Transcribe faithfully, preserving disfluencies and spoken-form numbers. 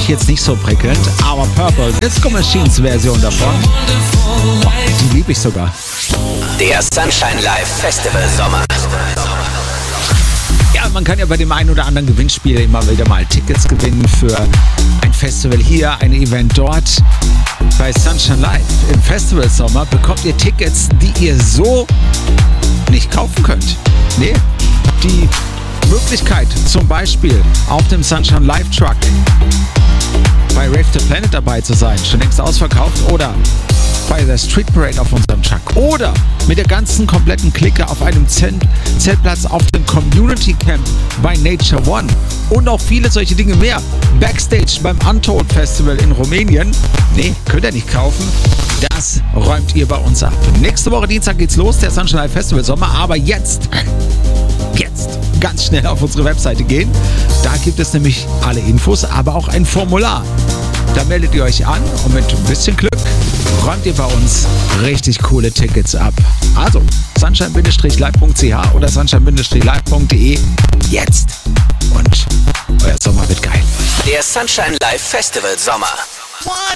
mich jetzt nicht so prickelnd, aber Purple Disco Machines Version davon, oh, die liebe ich sogar. Der Sunshine Live Festival Sommer. Ja, man kann ja bei dem einen oder anderen Gewinnspiel immer wieder mal Tickets gewinnen für ein Festival hier, ein Event dort. Bei Sunshine Live im Festival Sommer bekommt ihr Tickets, die ihr so nicht kaufen könnt. Nee, die Möglichkeit, zum Beispiel auf dem Sunshine Live Truck bei Rave the Planet dabei zu sein, schon längst ausverkauft, oder bei der Street Parade auf unserem Truck oder mit der ganzen kompletten Clique auf einem Zelt- Zeltplatz auf dem Community Camp bei Nature One und noch viele solche Dinge mehr. Backstage beim Untold Festival in Rumänien. Nee, könnt ihr nicht kaufen. Das räumt ihr bei uns ab. Nächste Woche Dienstag geht's los, der Sunshine Live Festival Sommer, aber jetzt, jetzt ganz schnell auf unsere Webseite gehen. Da gibt es nämlich alle Infos, aber auch ein Formular. Da meldet ihr euch an und mit ein bisschen Glück räumt ihr bei uns richtig coole Tickets ab. Also sunshine live punkt c h oder sunshine live punkt d e jetzt. Und euer Sommer wird geil. Der Sunshine Live Festival Sommer. One.